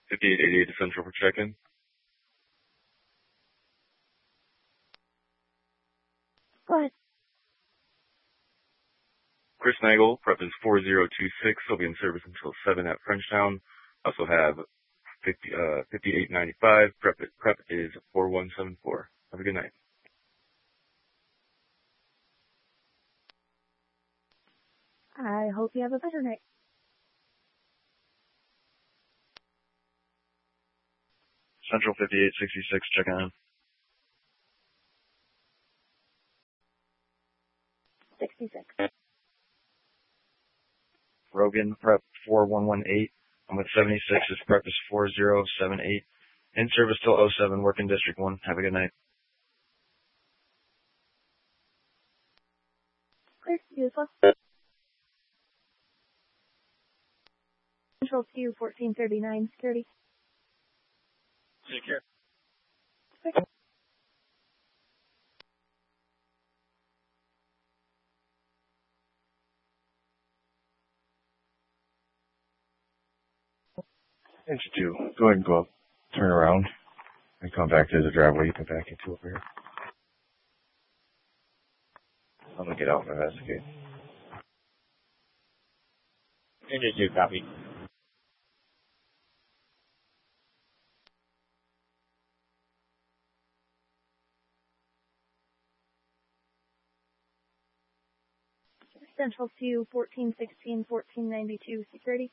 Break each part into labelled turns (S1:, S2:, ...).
S1: 5888 to Central for check-in.
S2: Go ahead.
S1: Chris Nagel, prep is 4026. He'll be in service until 7 at Frenchtown. Also have 5895. Prep is 4174. Have a good night.
S2: I hope you have a better night.
S3: Central 5866, check in.
S2: 66.
S3: Rogan, prep 4118. I'm with 76. His prep is 4078. In service till 07, working District 1. Have a good night.
S2: Clear. Beautiful. Central 2, 1439, security.
S3: Take care.
S2: Quick.
S4: Inch 2. Go ahead and go up. Turn around. And come back to the driveway. You can back into over here. I'm going to get out and investigate.
S5: Inch 2, copy.
S2: Central 2, 1416, 1492, security.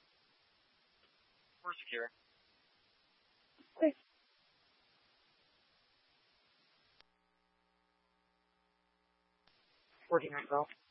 S3: We're secure.
S2: Quick.
S6: 4912.